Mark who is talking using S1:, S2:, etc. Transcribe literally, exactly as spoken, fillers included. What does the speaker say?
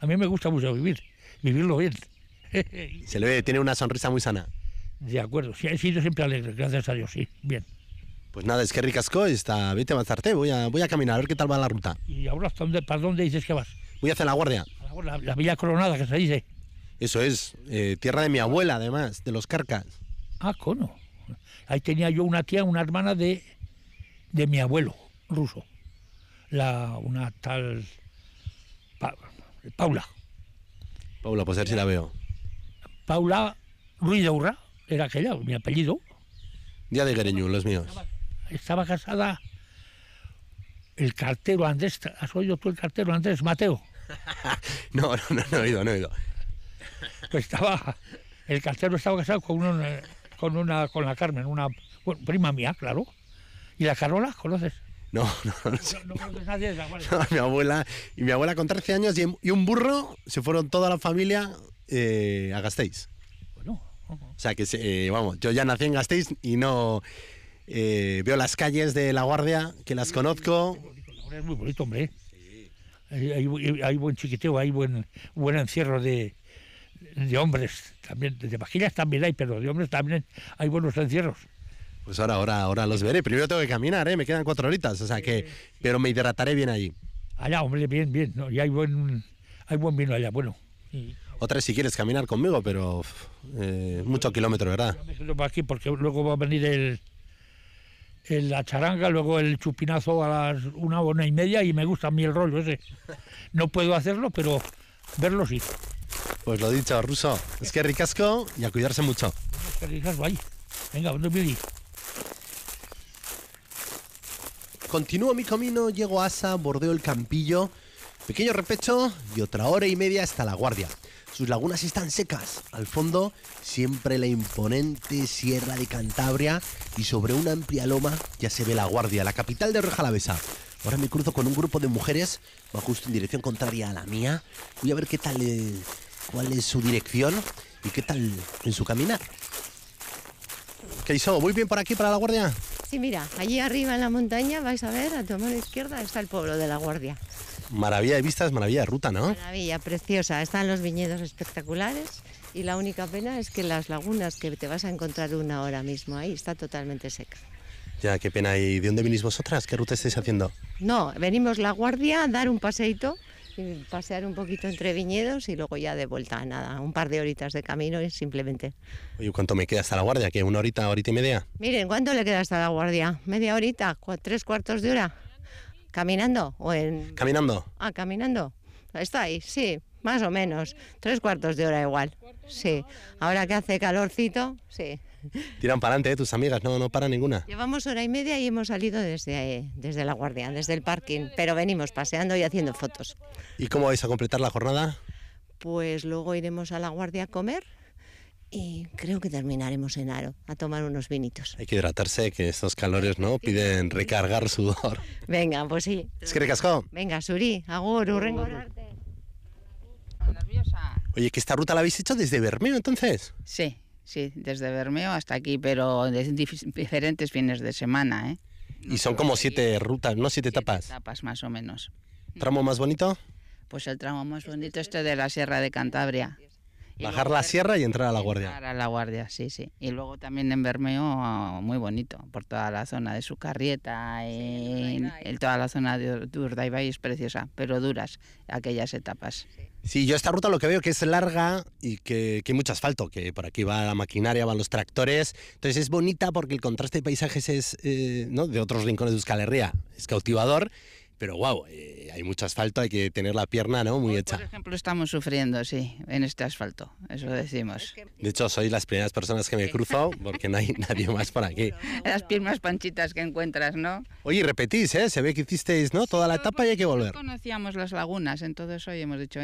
S1: A mí me gusta mucho vivir, vivirlo bien.
S2: Se le ve, tiene una sonrisa muy sana.
S1: De acuerdo, sí, he sido siempre alegre, gracias a Dios, sí, bien.
S2: Pues nada, es que ricasco, está, vete a avanzarte, voy a, voy a caminar, a ver qué tal va la ruta.
S1: ¿Y ahora hasta dónde, para dónde dices que vas?
S2: Voy hacia La Guardia.
S1: A la, la, la Villa Coronada, que se dice.
S2: Eso es, eh, tierra de mi abuela, además, de los Carcas.
S1: Ah, cono. Ahí tenía yo una tía, una hermana de, de mi abuelo, ruso. La, una tal... Pa, Paula.
S2: Paula, pues a ver si la veo.
S1: Paula Ruiz de Urra, era aquella, mi apellido.
S2: Día de Guereñú, los míos.
S1: Estaba, estaba casada el cartero Andrés, ¿has oído tú el cartero Andrés Mateo?
S2: no, no, no, no he oído, no he oído.
S1: Pues estaba, el cartero estaba casado con una, con una, con la Carmen, una bueno, prima mía, claro. ¿Y la Carola, conoces?
S2: No, no, no sé.
S1: No, no conoces a nadie de la Guardia.
S2: No, mi abuela, y mi abuela con trece años y, y un burro, se fueron toda la familia eh, a Gasteiz.
S1: Bueno. Uh-huh.
S2: O sea que, eh, vamos, yo ya nací en Gasteiz y no eh, veo las calles de La Guardia, que las conozco.
S1: La Guardia es muy bonito, hombre. Sí. Hay, hay, hay buen chiquiteo, hay buen, buen encierro de, de hombres, también, de vaquillas también hay, pero de hombres también hay buenos encierros.
S2: Pues ahora, ahora, ahora los veré. Primero tengo que caminar, ¿eh? Me quedan cuatro horitas, o sea que, pero me hidrataré bien allí.
S1: Allá, hombre, bien, bien, ¿no? Y hay buen, hay buen vino allá, bueno. Y...
S2: Otra vez si quieres caminar conmigo, pero eh, mucho kilómetro, ¿verdad?
S1: Yo me quedo por aquí porque luego va a venir el, el la charanga, luego el chupinazo a las una una y media y me gusta a mí el rollo ese. No puedo hacerlo, pero verlo sí.
S2: Pues lo dicho, Ruso, es que ricasco y a cuidarse mucho.
S1: Es que ricasco ahí. Venga, ¿dónde me di?
S2: Continúo mi camino, llego a Asa, bordeo el Campillo, pequeño repecho y otra hora y media hasta La Guardia. Sus lagunas están secas, al fondo siempre la imponente Sierra de Cantabria y sobre una amplia loma ya se ve La Guardia, la capital de Rioja Alavesa. Ahora me cruzo con un grupo de mujeres, va justo en dirección contraria a la mía. Voy a ver qué tal, eh, cuál es su dirección y qué tal en su caminar. ¿Qué hizo? ¿Muy bien por aquí para La Guardia?
S3: Sí, mira, allí arriba en la montaña vais a ver, a tu mano izquierda está el pueblo de La Guardia.
S2: Maravilla de vistas, maravilla de ruta, ¿no?
S3: Maravilla, preciosa. Están los viñedos espectaculares y la única pena es que las lagunas que te vas a encontrar una hora mismo ahí está totalmente seca.
S2: Ya, qué pena. ¿Y de dónde venís vosotras? ¿Qué ruta estáis haciendo?
S3: No, venimos La Guardia a dar un paseíto, y pasear un poquito entre viñedos y luego ya de vuelta a nada, un par de horitas de camino y simplemente.
S2: Oye, ¿cuánto me queda hasta La Guardia? ¿Qué, una horita, horita y media?
S3: Miren, ¿cuánto le queda hasta La Guardia? ¿Media horita? ¿Tres cuartos de hora? ¿Caminando? ¿O en...
S2: ¿Caminando?
S3: Ah, caminando. Está ahí, sí, más o menos. Tres cuartos de hora igual. Sí. Ahora que hace calorcito, sí.
S2: Tiran para adelante, ¿eh? Tus amigas, no, no para ninguna.
S3: Llevamos hora y media y hemos salido desde, desde La Guardia, desde el parking, pero venimos paseando y haciendo fotos.
S2: ¿Y cómo vais a completar la jornada?
S3: Pues luego iremos a La Guardia a comer y creo que terminaremos en Aro, a tomar unos vinitos.
S2: Hay que hidratarse, que estos calores, ¿no? Piden recargar sudor.
S3: Venga, pues sí.
S2: Es que ricasco.
S3: Venga, Suri, agur, urrengorarte.
S4: Nerviosa.
S2: Oye, que esta ruta la habéis hecho desde Bermeo, entonces.
S4: Sí, sí, desde Bermeo hasta aquí, pero de dif- diferentes fines de semana, ¿eh?
S2: Y son como siete rutas, ¿no? Siete
S4: Siete
S2: etapas.
S4: etapas más o menos.
S2: ¿Tramo más bonito?
S4: Pues el tramo más bonito este de la Sierra de Cantabria. Y
S2: Bajar
S4: luego
S2: la
S4: ver-
S2: sierra y entrar a La Guardia.
S4: Entrar a La Guardia, sí, sí. Y luego también en Bermeo, muy bonito, por toda la zona de Sucarrieta, y el, toda la zona de, de Urdaibai es preciosa, pero duras aquellas etapas.
S2: Sí, yo esta ruta lo que veo que es larga y que, que hay mucho asfalto, que por aquí va la maquinaria, van los tractores. Entonces es bonita porque el contraste de paisajes es, eh, ¿no? de otros rincones de Euskal Herria, es cautivador. Pero wow, eh, hay mucho asfalto, hay que tener la pierna, ¿no? Muy
S4: Hoy,
S2: hecha.
S4: por ejemplo, estamos sufriendo, sí, en este asfalto, eso decimos.
S2: De hecho, sois las primeras personas que me cruzo porque no hay nadie más por aquí.
S4: Las piernas panchitas que encuentras, ¿no?
S2: Oye, repetís, ¿eh? Se ve que hicisteis, ¿no? Toda la etapa y hay que volver.
S4: Conocíamos las lagunas, entonces hoy hemos dicho,